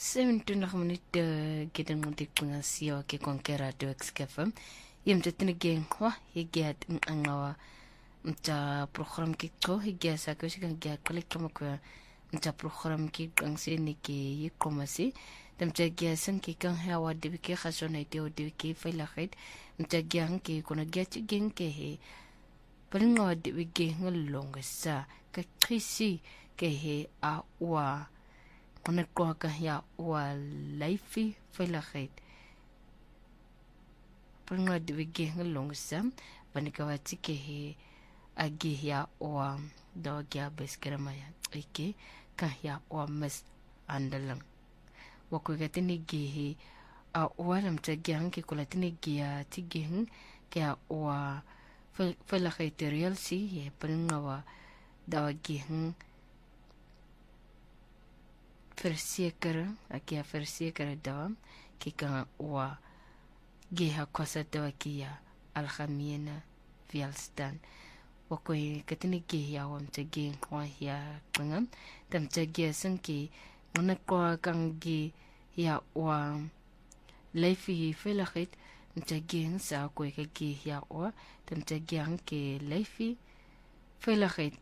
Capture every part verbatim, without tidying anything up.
seventy minute getting mutikpunga sio ke konkera to exkefa yem tetne gen wa higet angawa mta program ki to higia sa ko sikan gia klik kama ko mta program ki kangse ni ke yikomasi tamta gia san ki kan hawa de ke khasona ite o de ke faila khat mta gia ke kona gia chi gen ke he palinga de ge ngolonga sa ka krisi ke he a wa ona ko ka ya wa laifi faila khat palinga de ge ngolonga sa panika wa ti ke he agi ya wa dogya beskeramaya ike ka ya wa mas andalang wako gatini gihi a walam tagyang ke kulatini gia tiging kaya wa fela kriterial si ye pringawa dawagihing versiekara akia versiekara dawa kika wa giha kosa dawakia alhamiena vialstan wako katini gihi awam taging wa ya kangam tam tagia sanki Nako kangi ya wa laifi felakit mtaging sa ko kagi ya wa tamtagyang ke laifi felakit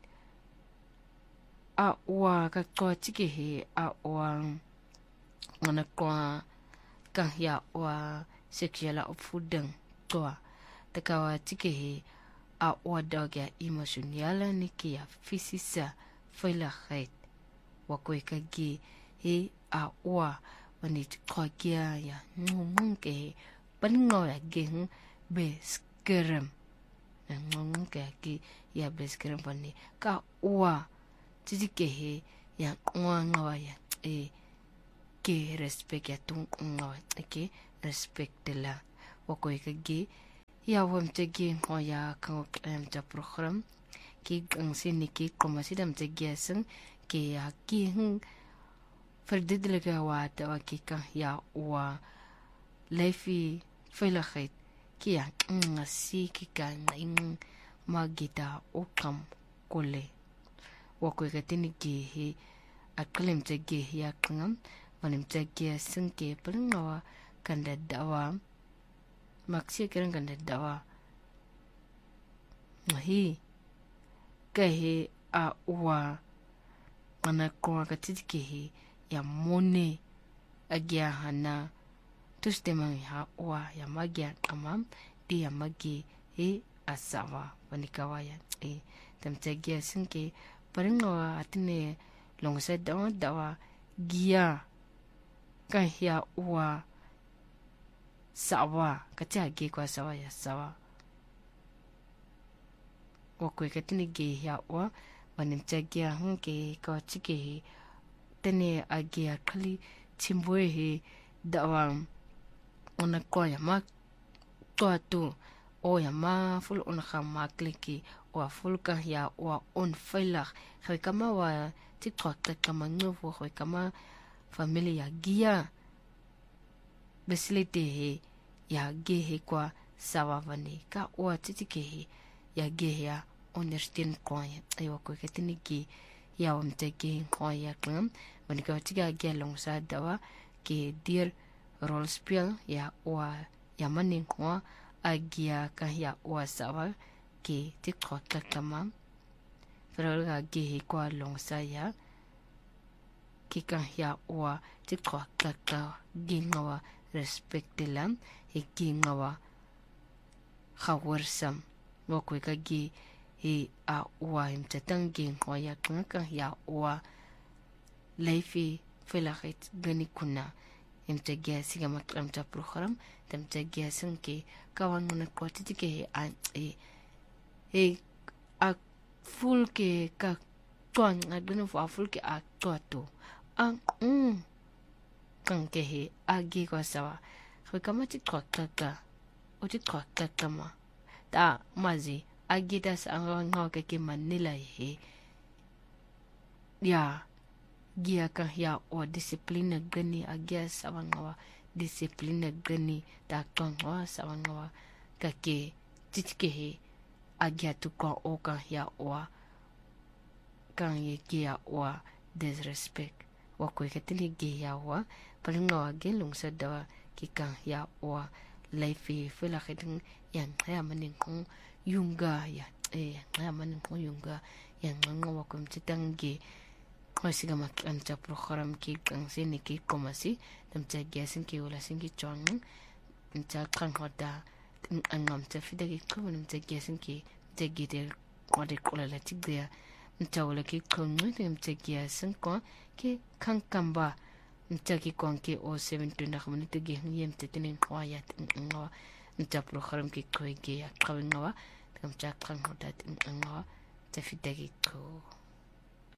a wa ka ko tiki a wa nako kan ya wa sexual offudang to takawa tiki a wa dogya emotional niki ya fisisa felakit wako kagi he a wa wanit kwakia ya ngumke paningo ya geng beskerem na ngumke ki ya beskerem pani ka wa tijike he ya ngwa ngwa ya e ke respect ya tung ngwa ke respect la wako kagi ya wamte ge ya kan ta program ki ang siniki komasidam te geseng ke ya ki verdedilijke wat wat kika ya wa laifi veiligheid kia ngasi kika ing magita okam kole wako katini ki aklim tege ya kangam wanim tege sengke pelingawa kanda dawa maksi keren kanda dawa hi kahe a wa ana kwa katiki ya mone agia hana tustemang ha wa ya magia kamam dia magi e asawa panikawaya e tamtagia sinke paringawa atine longsa dawa dawa gia kan ya wa sawa katiage kwa sawa ya sawa wako katini ge ya wa wanimtagia hunke kwa tiki tene agia kali timbwe he dawa ona kwa ya ma toa tu o ya ma ful ona khama kliki o ful ka ya o on failah kwe kama wa tiktok kama ngovo kwe kama familia gia beslete he ya ge he kwa sawa vani ka o titike he ya ge ya understand kwa ayo kwa ketini ki ya wamteke kwa ya klam wanika tiga gelong sa dawa ke dir role spell ya wa ya maning kwa agia ka ya wa sawa ke tiktok kama froga ge kwa long sa ya ke ka ya wa tiktok ka gingawa respect lam e gingawa khawarsam wako ka gi e a wa imtatangin wa ya kanka ya wa laifi felakit gani kuna imtagia siga makramta program tamtagia sanke kawan na ko titike a e e a full ke ka tuan agano fa full ke a to ang um kan ke he agi ko sawa ko kamati kokaka o ti kokaka ma ta mazi agita sa ang nga kake Manila he ya gia ka ya o disiplina gani agia sa mga disiplina gani ta tongwa sa mga kake titike he agia tu ko o ka ya o kan ye gia o disrespect wa ko ke tini ge ya wa palinga wa ge lung sa da ki kan ya wa life fe la khedin ya ya manin ko yunga ya eh ya manin ko yunga ya ngwa wa ko mtitange ko siga makan ta program ki kan sini ki komasi tamta gasin ki wala singi chong mta kan hoda angam ta fida ki ko mta gasin ki mta gide ko de ko la tigya mta wala ki ko mta gasin ko ki kan kamba mta ki kon ki o seventy na khamni te ge yem te tenen kwayat ngwa mta program ki ko ge ya kawinga tamta kan hoda ngwa ta fida ki ko